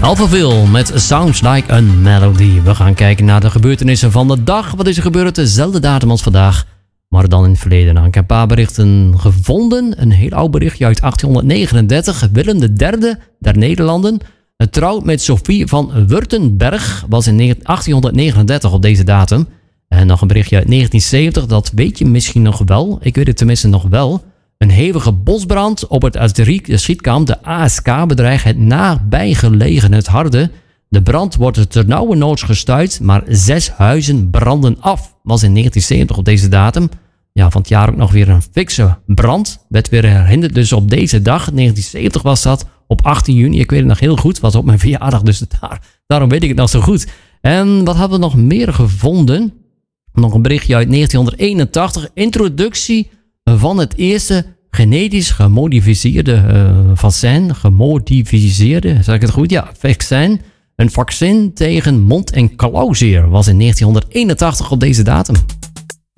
Alphaville met Sounds Like a Melody. We gaan kijken naar de gebeurtenissen van de dag. Wat is er gebeurd? Dezelfde datum als vandaag, maar dan in het verleden. Nou, ik heb een paar berichten gevonden. Een heel oud berichtje uit 1839. Willem III der Nederlanden trouwt met Sophie van Württemberg. Was in 1839 op deze datum. En nog een berichtje uit 1970. Dat weet je misschien nog wel. Ik weet het tenminste nog wel. Een hevige bosbrand op het schietkamp, de ASK, bedreigt het nabijgelegen Het Harde. De brand wordt ternauwernood gestuit, maar 6 huizen branden af. Was in 1970 op deze datum. Ja, van het jaar ook nog weer een fikse brand. Werd weer herinnerd dus op deze dag. 1970 was dat, op 18 juni. Ik weet het nog heel goed, was op mijn verjaardag, dus daarom weet ik het nog zo goed. En wat hebben we nog meer gevonden? Nog een berichtje uit 1981. Introductie van het eerste genetisch gemodificeerde vaccin. Gemodificeerde, zeg ik het goed? Ja, vaccin. Een vaccin tegen mond- en klauwzeer was in 1981 op deze datum.